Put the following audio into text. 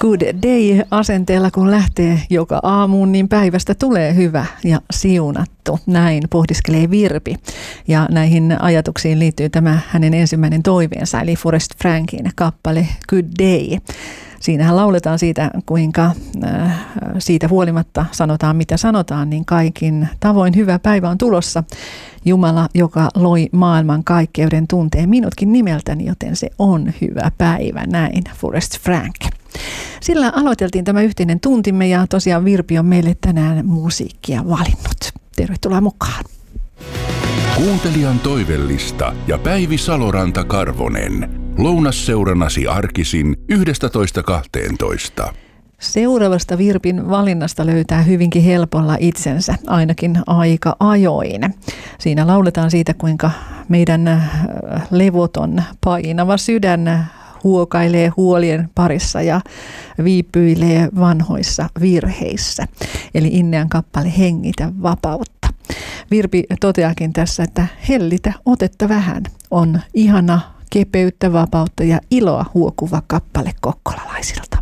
Good day -asenteella kun lähtee joka aamuun, niin päivästä tulee hyvä ja siunattu. Näin pohdiskelee Virpi. Ja näihin ajatuksiin liittyy tämä hänen ensimmäinen toiveensa, eli Forrest Frankin kappale Good Day. Siinähän lauletaan siitä, kuinka siitä huolimatta sanotaan mitä sanotaan, niin kaikin tavoin hyvä päivä on tulossa. Jumala, joka loi maailman kaikkeuden, tuntee minutkin nimeltäni, joten se on hyvä päivä. Näin Forrest Frank. Sillä aloiteltiin tämä yhteinen tuntimme ja tosiaan Virpi on meille tänään musiikkia valinnut. Tervetuloa mukaan. Kuuntelijan toivellista ja Päivi Saloranta-Karvonen. Lounasseuranasi arkisin 11.12. Seuraavasta Virpin valinnasta löytää hyvinkin helpolla itsensä, ainakin aika ajoin. Siinä lauletaan siitä, kuinka meidän levoton, painava sydän huokailee huolien parissa ja viipyilee vanhoissa virheissä. Eli Innean kappale Hengitä vapautta. Virpi toteakin tässä, että hellitä otetta vähän on ihana, kepeyttä, vapautta ja iloa huokuva kappale kokkolalaisilta.